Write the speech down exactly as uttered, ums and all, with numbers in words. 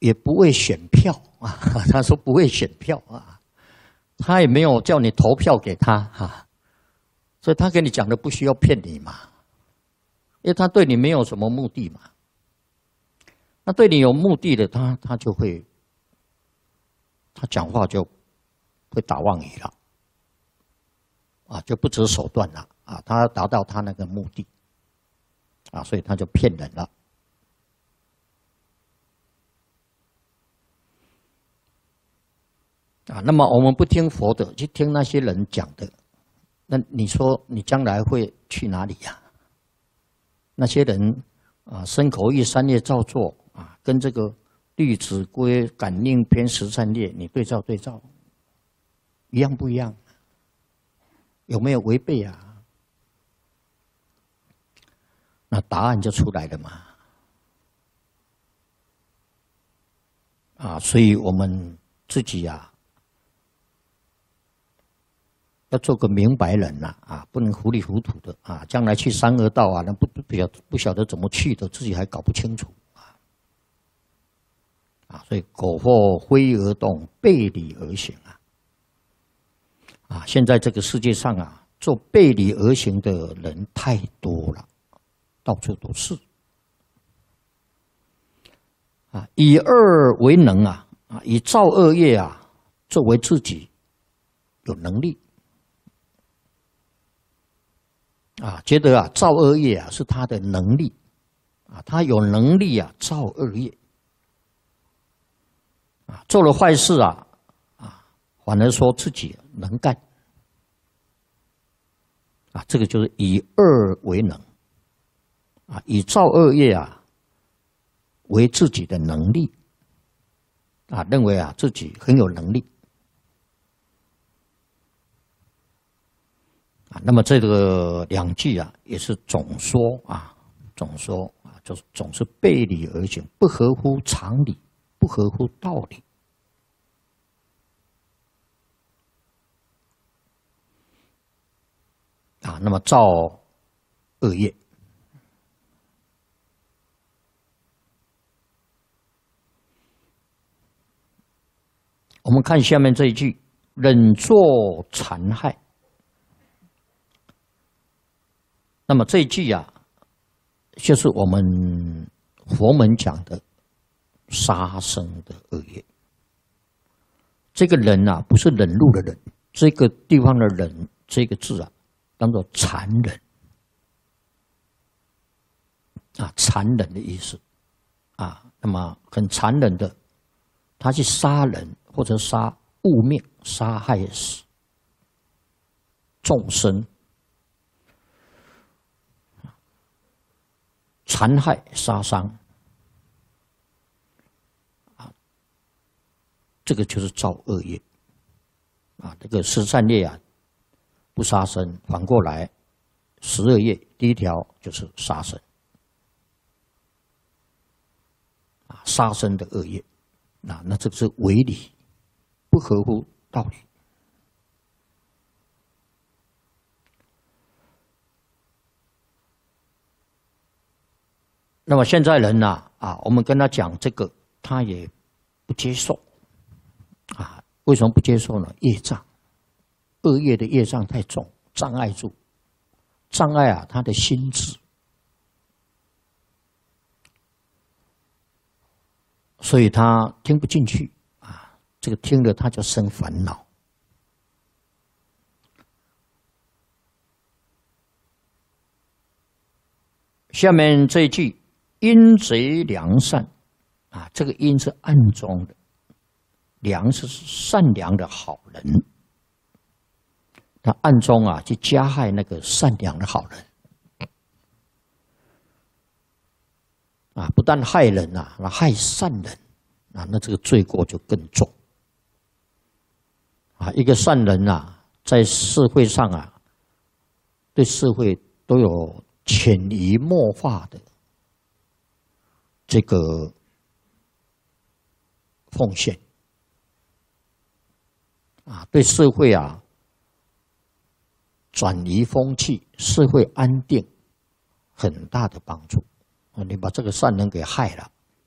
也不会选票啊，他说不会选票啊，他也没有叫你投票给他啊，所以他跟你讲的不需要骗你嘛，因为他对你没有什么目的嘛。那对你有目的的，他他就会，他讲话就会打妄语了，啊，就不择手段了啊，他要达到他那个目的，啊，所以他就骗人了。啊，那么我们不听佛的，去听那些人讲的，那你说你将来会去哪里呀、啊？那些人啊，身口意三业造作啊，跟这个《弟子规》《感应篇》十善业，你对照对照，一样不一样？有没有违背啊？那答案就出来了嘛。啊，所以我们自己啊。要做个明白人呐、啊，啊，不能糊里糊涂的啊！将来去三恶道啊，那不不晓不晓得怎么去的，自己还搞不清楚啊！啊，所以苟或挥而动，背理而行啊！啊，现在这个世界上啊，做背理而行的人太多了，到处都是啊！以恶为能啊，啊，以造恶业啊作为自己有能力。啊，觉得啊，造恶业啊是他的能力，啊，他有能力啊造恶业，啊，做了坏事啊，啊，反而说自己能干，啊，这个就是以恶为能，啊，以造恶业啊为自己的能力，啊，认为啊自己很有能力。那么这个两句啊，也是总说啊，总说啊，就是总是背理而行，不合乎常理，不合乎道理。啊，那么造恶业，我们看下面这一句：忍作残害。那么这一句啊，就是我们佛门讲的杀生的恶业。这个忍啊，不是忍辱的忍，这个地方的忍这个字啊，当作残忍啊，残忍的意思啊。那么很残忍的，他去杀人或者杀物命，杀害众生。残害、杀伤，啊，这个就是造恶业，啊，这个十善业啊，不杀生，反过来，十恶业第一条就是杀生，啊，杀生的恶业，啊，那这个是违理，不合乎道理。那么现在人呢、啊，啊，我们跟他讲这个，他也不接受，啊，为什么不接受呢？业障，恶业的业障太重，障碍住，障碍啊他的心智，所以他听不进去啊，这个听了他就生烦恼。下面这一句。阴贼良善，啊，这个阴是暗中的，良是善良的好人，他暗中啊去加害那个善良的好人，啊，不但害人啊，那害善人，啊，那这个罪过就更重，啊，一个善人啊，在社会上啊，对社会都有潜移默化的。这个奉献啊，对社会啊转移风气、社会安定很大的帮助啊！你把这个善人给害了